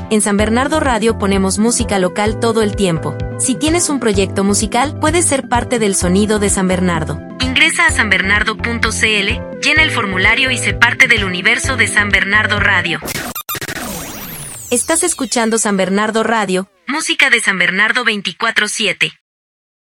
En San Bernardo Radio ponemos música local todo el tiempo. Si tienes un proyecto musical, puedes ser parte del sonido de San Bernardo. Ingresa a sanbernardo.cl, llena el formulario y sé parte del universo de San Bernardo Radio. Estás escuchando San Bernardo Radio, música de San Bernardo 24/7.